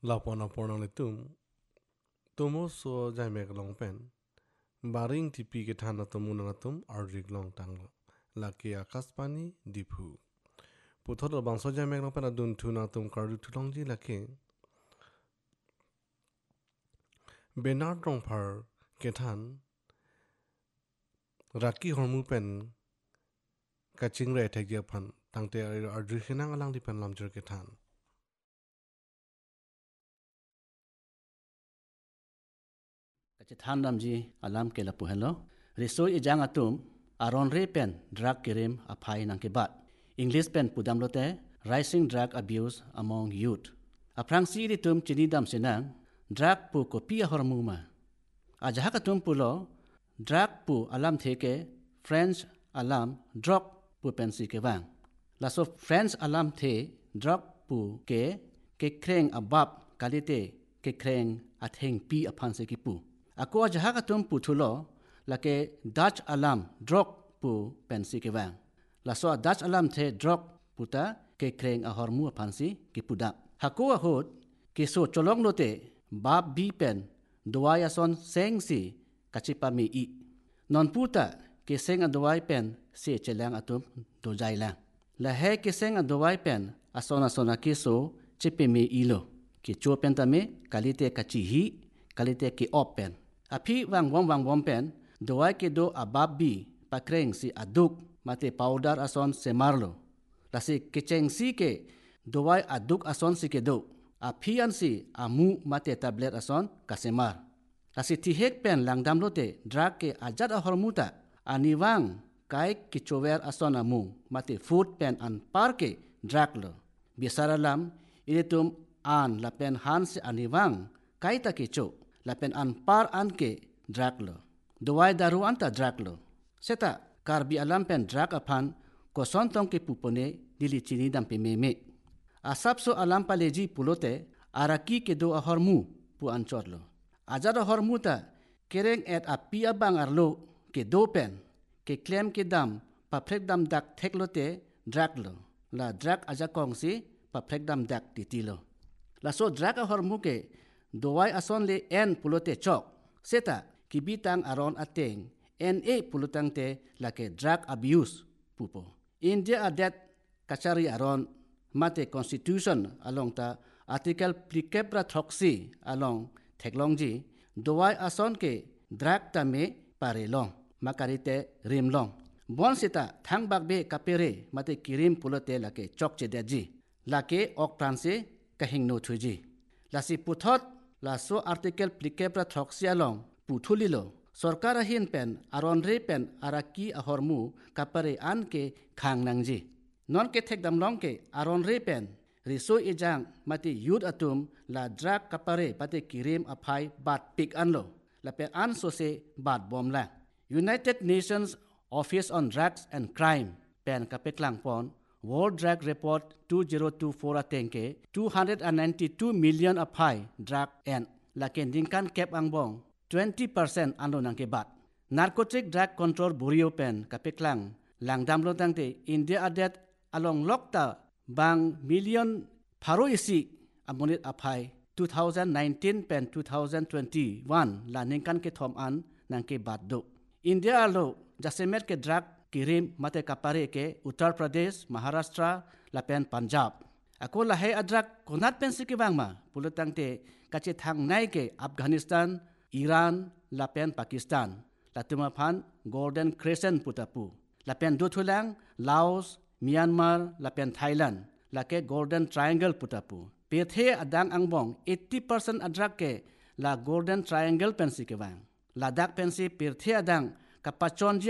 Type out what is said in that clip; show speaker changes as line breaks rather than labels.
la pona pona le tumo so jai mek long pen baring tipi ke thana tumuna na tum arjik long tang la ke akas pani diphu puthor bangso jai mek long pen adun thuna tum kardu thulong ji la ke Bernard rong phar ke than raki hormu pen kaching re thek je phan tangte arjik hinang alang di pen lamjur ke than
Kacithan namji alam ke lapu hello. Risoi ijang atum aron re pen drug kirim apai nang kebat. English pen pudam lote rising drug abuse among youth. Aprang si di tum chinidam sinang drug pu kopia hormuma. Ajahak atum pulo drug pu alam theke French alam drug pu pensi ke wang. Laso French alam the drug pu ke kreng abab kalite ke kreng atheng pi apan se ki pu. Ako ajahak atum putulo lake Dutch alam drog pu pensi ke wang. Laso Dutch alam the drog puta ke kreng ahormu pansi ke puda. Hako ahot ke so cholong lote bab bi pen doaya son seng si kachipa mi I. Non puta ke seng adowai pen si chelang atum dojai lang. Lahe ke seng adowai pen asona ke so chepe mi ilo. Ke cho pen tame kalite kachihi kalite ke open. Api wang wom pen doai ke do ababi pakreng si aduk mate powder ason semarlo. Lasi kecheng si ke doai aduk ason si ke do. Apian si amu mate tablet ason kasemar. Lasi tihek pen langdam lote drag ke ajat ahormuta aniwang kai kichower ason amu mate food pen an par ke drag lo. Bisaralam ilitum an lapen han si aniwang kai ta kecho. Lapen an par an ke drag lo. Doai daru anta drag lo. Seta karbi alam pen drag apan koson tong ke pupone dili chini dam pe meme. Asap so alam paleji pulote araki ke do ahormu pu anchor lo. Ajar ahormu ta kereng et api abang arlo ke do pen ke klem ke dam paprek dam dak tek lote drag lo. La drag ajakong si paprek dam dak titilo. La so drag ahormu ke doai ason le en pulote chok. Seta kibitang aron ateng NA pulutang te lake drug abuse pupo. India adet kachari aron mate constitution along ta article plikebra thoksi along theklongji doai ason ke drug tame parelong makarite rimlong. Bon sita thang bakbe kapere mate kirim pulote lake chok chedeji lake ok pranse kahing no thuji. Lasi puthot laso article plikebra thoksi along puthulilo. Sorkar ahin pen aron re pen araki ahormu kapare an ke khang nangji. Non ke thek damlong ke aron re pen riso ijang mati yud atum la drag kapare pate kirim aphai bat pik anlo. La pen an so se bat bom la. United Nations Office on Drugs and Crime pen kapeklang pon World Drug Report 2024 atengke 292 million aphai drug and laken dingkan kep angbong 20% ando nangke bat. Narcotic Drug Control Bureau pen kapeklang langdam lotangte India adet along lokta bang million pharo isi amonit aphai 2019 pen 2021 la ningkan ke thom an nangke bat do. India alo jasemet ke drug kirim mate kapare ke Uttar Pradesh, Maharashtra, la pen Punjab. Ako lahe adrak konat pen sikiwang ma pulutangte kache thang nai ke Afghanistan, Iran, lapen Pakistan, latumaphan Golden Crescent putapu, lapen Duthulang, Laos, Myanmar, lapen Thailand, lake Golden Triangle putapu. Pethe adang angbong 80% adrak ke la Golden Triangle pensi kewang. Ladak pensi pethe adang kapachon